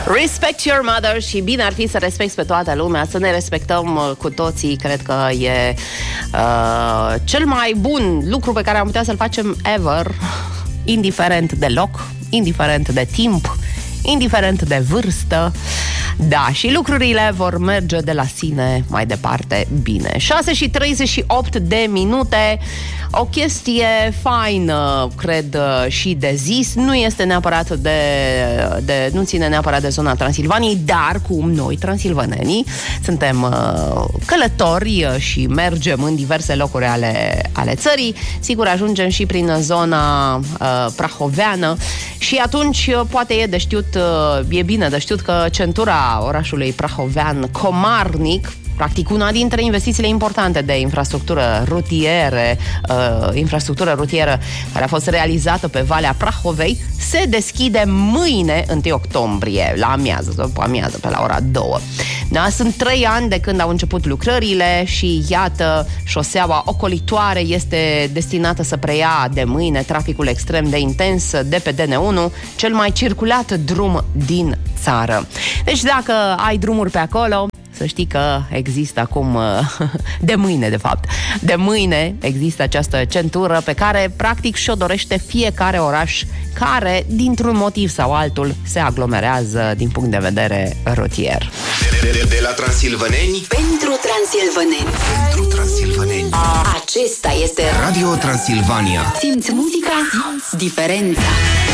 Respect your mother. Și bine ar fi să respecti pe toată lumea, să ne respectăm cu toții. Cred că e cel mai bun lucru pe care am putea să-l facem ever, indiferent de loc, indiferent de timp, indiferent de vârstă. Da, și lucrurile vor merge de la sine mai departe bine. 6:38. O chestie faină, cred, și de zis. Nu este neapărat nu ține neapărat de zona Transilvaniei, dar cum noi, transilvanenii, suntem călători și mergem în diverse locuri ale țării, sigur ajungem și prin zona prahoveană și atunci poate e bine de știut că centura orașului prahovean, Comarnic, practic una dintre investițiile importante de infrastructură rutieră care a fost realizată pe Valea Prahovei, se deschide mâine, 1 octombrie, la amiază, pe la ora 2. Da, sunt 3 ani de când au început lucrările și iată, șoseaua ocolitoare este destinată să preia de mâine traficul extrem de intens de pe DN1, cel mai circulat drum din țară. Deci dacă ai drumuri pe acolo, să știi că există acum, de mâine există această centură pe care practic și-o dorește fiecare oraș care, dintr-un motiv sau altul, se aglomerează din punct de vedere rutier. De la transilvaneni pentru transilvaneni. Pentru transilvaneni. Acesta este Radio Transilvania. Simți muzica, simți diferența.